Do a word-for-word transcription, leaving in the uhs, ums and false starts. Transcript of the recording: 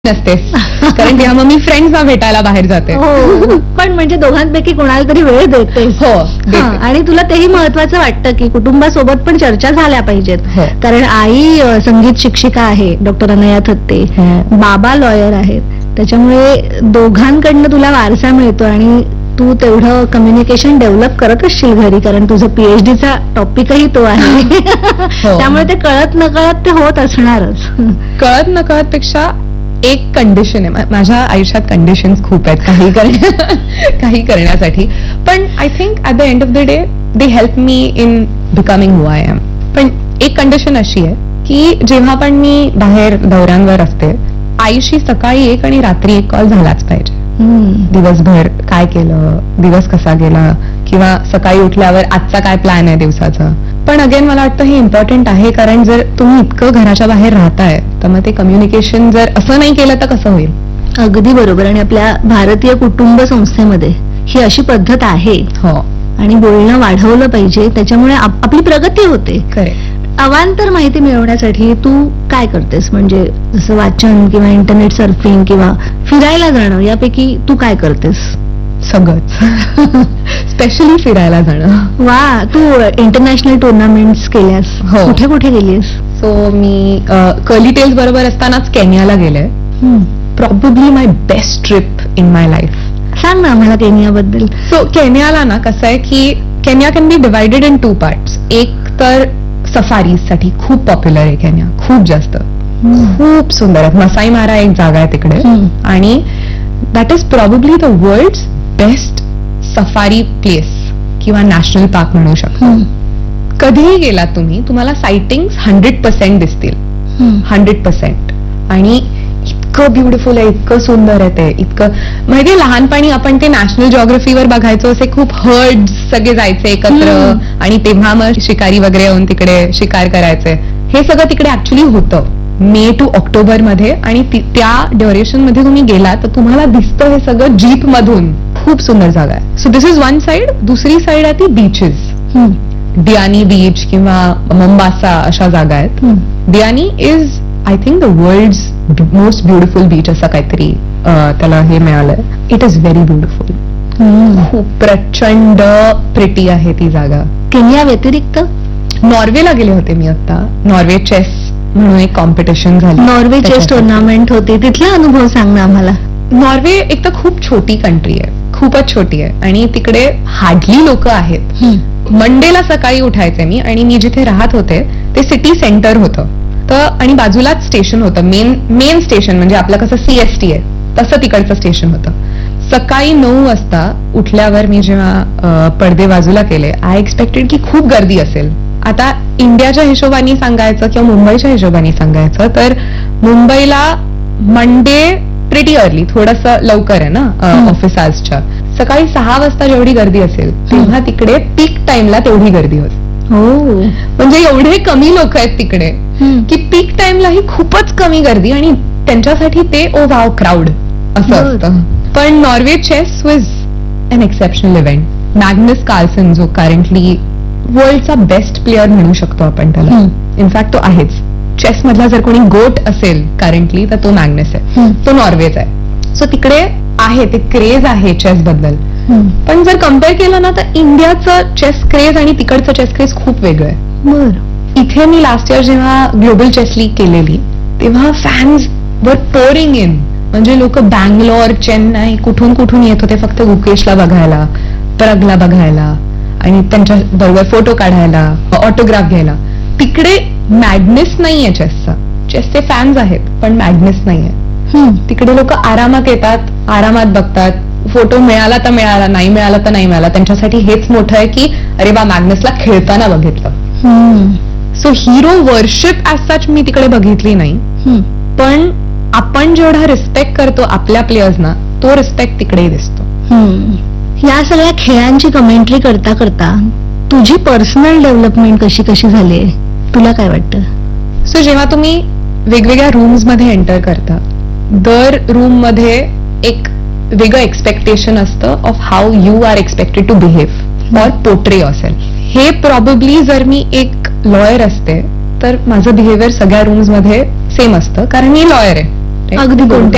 नसतेस कारण तेव्हा मग मी फ्रेंड्सना भेटायला बाहेर जाते. हो, पण म्हणजे दोघांपैकी कोणाला तरी वेळ देतेस. हो, हा, आणि तुला तेही महत्वाचं वाटतं की कुटुंबासोबत पण चर्चा झाल्या पाहिजेत. हो. कारण आई अ, संगीत शिक्षिका आहे, डॉक्टर अनया थत्ते, बाबा लॉयर आहेत, त्याच्यामुळे दोघांकडनं तुला वारसा मिळतो आणि तू तेवढं कम्युनिकेशन डेव्हलप करत असशील घरी, कारण तुझं पीएचडीचा टॉपिकही तो आहे. त्यामुळे ते कळत नकळत ते होत असणारच. कळत नकळत पेक्षा एक कंडिशन आहे. माझ्या आयुष्यात कंडिशन्स खूप आहेत काही करण्या काही करण्यासाठी, पण I think at the end of the day they help me in becoming who I am. पण एक कंडिशन अशी आहे की जेव्हा पण मी बाहेर दौऱ्यांवर असते, आईशी सकाळी एक आणि रात्री एक कॉल झालाच पाहिजे. दिवसभर काय केलं, दिवस कसा गेला, किंवा सकाळी उठल्यावर आजचा काय प्लॅन आहे दिवसाचा. पण अगेन मला वाटतं हे इम्पॉर्टंट आहे, कारण जर तुम्ही इतकं घराच्या बाहेर राहताय तर मग ते कम्युनिकेशन जर असं नाही केलं तर कसं होईल. अगदी बरोबर. आणि आपल्या भारतीय कुटुंब संस्थेमध्ये ही अशी पद्धत आहे. हो, आणि बोलणं वाढवलं पाहिजे, त्याच्यामुळे आप- आपली प्रगती होते. खरे. अवांतर माहिती मिळवण्यासाठी तू काय करतेस, म्हणजे जसं वाचन किंवा इंटरनेट सर्फिंग किंवा फिरायला जाणं, यापैकी तू काय करतेस? सगळंच. स्पेशली फिरायला जाणं. वा, तू इंटरनॅशनल टुर्नामेंट्स केल्यास. हो. कुठे कुठे गेलीस? सो मी कर्ली टेल्स बरोबर असतानाच केनियाला गेले. Probably my best trip in my life. सांग ना आम्हाला केनियाबद्दल. सो केनियाला ना कसं आहे की Kenya can be divided in two parts. एक तर सफारीज साठी खूप पॉप्युलर आहे केनिया, खूप जास्त, खूप सुंदर आहे. मसाई मारा एक जागा आहे तिकडे, आणि that is probably the world best safari place किंवा नॅशनल पार्क म्हणू शकतो. कधीही गेलात तुम्ही, तुम्हाला सायटिंग्स हंड्रेड पर्सेंट दिसतील, हंड्रेड पर्सेंट. आणि इतकं ब्युटिफुल आहे, इतकं सुंदर आहे ते, इतकं माहितीये लहानपणी आपण ते नॅशनल जिओग्राफीवर बघायचो, असे खूप हर्ड सगळे जायचे एकत्र, आणि तेव्हा मग शिकारी वगैरे येऊन तिकडे शिकार करायचे. हे सगळं तिकडे ऍक्च्युली होतं मे टू ऑक्टोबर मध्ये, आणि त्या ड्युरेशन मध्ये तुम्ही गेला तर तुम्हाला दिसतं हे सगळं जीप मधून. खूप सुंदर जागा आहे. So this is one side. दुसरी साइड आहे ती बीचेस. डियानी बीच किंवा मंबासा अशा जागा आहेत. डियानी is I think the world most beautiful beach असं काहीतरी त्याला हे मिळालंय. It is very beautiful. खूप प्रचंड प्रिटी आहे ती जागा. केनिया व्यतिरिक्त नॉर्वेला गेले होते मी आता. नॉर्वे चेस म्हणून एक कॉम्पिटिशन झाली. नॉर्वे चेस टुर्नामेंट होती, तिथला अनुभव सांग ना आम्हाला. नॉर्वे एक तर खूप छोटी कंट्री आहे, खूपच छोटी आहे, आणि तिकडे हार्डली लोक आहेत. मंडेला सकाळी उठायचे मी, आणि मी जिथे राहत होते ते सिटी सेंटर होतं तर, आणि बाजूलाच स्टेशन होतं, मेन मेन स्टेशन, म्हणजे आपलं कसं सीएसटी आहे तसं तिकडचं स्टेशन होतं. सकाळी नऊ वाजता उठल्यावर मी जेव्हा पडदे बाजूला केले, आय एक्सपेक्टेड की खूप गर्दी असेल. आता इंडियाच्या हिशोबाने सांगायचं किंवा मुंबईच्या हिशोबाने सांगायचं तर मुंबईला मंडे प्रिटी अर्ली, थोडस लवकर आहे ना ऑफिस आवर्सच्या. सकाळी सहा वाजता जेवढी गर्दी असेल तेव्हा तिकडे पीक टाइमला तेवढी गर्दी होती. म्हणजे एवढे कमी लोक आहेत तिकडे की पीक टाइमलाही खूपच कमी गर्दी, आणि त्यांच्यासाठी ते ओ वाव क्राऊड असं असतं. पण Norway chess was an exceptional event. Magnus Carlsen जो करंटली वर्ल्डचा बेस्ट प्लेअर म्हणू शकतो आपण त्याला, इनफॅक्ट तो आहेच. चेस मधला जर कोणी गोट असेल करंटली तर तो मॅग्नस आहे, तो नॉर्वेचा आहे. सो तिकडे आहे ते क्रेज आहे चेस बद्दल. पण जर कम्पेअर केलं ना तर इंडियाचं चेस क्रेज आणि तिकडचं चेस क्रेज खूप वेगळं आहे. इथे मी लास्ट इयर जेव्हा ग्लोबल चेस लीग केलेली तेव्हा फॅन्स वर पोरिंग इन, म्हणजे लोक बँगलोर, चेन्नई, कुठून कुठून येत होते फक्त गुकेशला बघायला, प्रगला बघायला, आणि त्यांच्या बरोबर फोटो काढायला, ऑटोग्राफ घ्यायला. तिकडे मॅडनेस नाहीये चेसचा. चेसचे फॅन्स आहेत पण मॅडनेस नाहीये. तिकडे लोक आरामात येतात, आरामात बघतात. फोटो मिळाला तर मिळाला, नाही मिळाला तर नाही मिळाला. त्यांच्यासाठी हेच मोठं आहे की अरे वा मॅग्नसला खेळताना बघितलं. सो हिरो वर्शिप ऍज सच मी तिकडे बघितली नाही, पण आपण जेवढा रिस्पेक्ट करतो आपल्या प्लेयर्सना तो रिस्पेक्ट तिकडेही दिसतो. या सगळ्या खेळांची कमेंट्री करता करता तुझी पर्सनल डेव्हलपमेंट कशी कशी झाली, तुला काय वाटतं? सो जेव्हा तुम्ही वेगवेगळ्या रूम्स मध्ये एंटर करता, दर रूम मध्ये एक वेगळं एक्सपेक्टेशन असतं of how you R expected to behave or portray yourself. हे प्रॉबेबली जर मी एक लॉयर असते तर माझं बिहेवियर सगळ्या रूम्स मध्ये सेम असतं, कारण मी लॉयर आहे. अगदी कोणत्या